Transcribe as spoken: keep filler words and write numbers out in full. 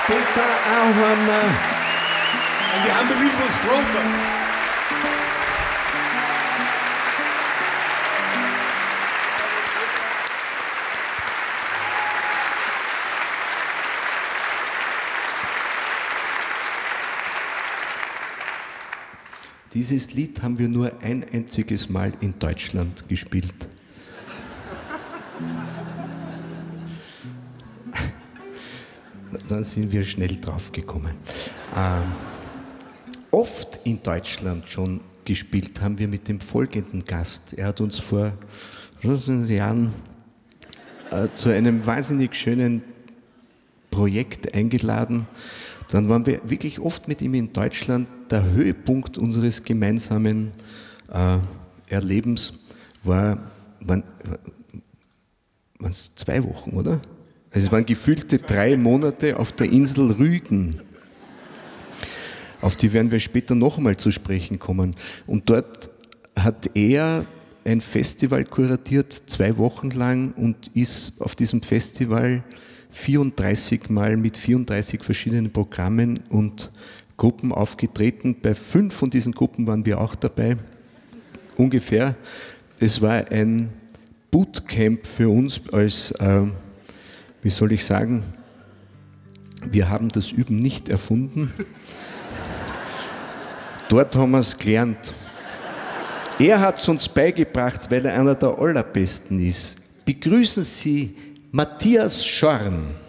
Peter Ahorner. And the unbelievable Stroker. Dieses Lied haben wir nur ein einziges Mal in Deutschland gespielt. Dann sind wir schnell draufgekommen. Ähm, oft in Deutschland schon gespielt haben wir mit dem folgenden Gast. Er hat uns vor Jahren äh, zu einem wahnsinnig schönen Projekt eingeladen. Dann waren wir wirklich oft mit ihm in Deutschland. Der Höhepunkt unseres gemeinsamen äh, Erlebens war, waren es zwei Wochen, oder? Also es waren gefühlte drei Monate auf der Insel Rügen. Auf die werden wir später noch einmal zu sprechen kommen. Und dort hat er ein Festival kuratiert, zwei Wochen lang, und ist auf diesem Festival vierunddreißig Mal mit vierunddreißig verschiedenen Programmen und Gruppen aufgetreten. Bei fünf von diesen Gruppen waren wir auch dabei, ungefähr. Es war ein Bootcamp für uns als, äh, wie soll ich sagen, wir haben das Üben nicht erfunden. Dort haben wir es gelernt. Er hat es uns beigebracht, weil er einer der Allerbesten ist. Begrüßen Sie Matthias Schorn.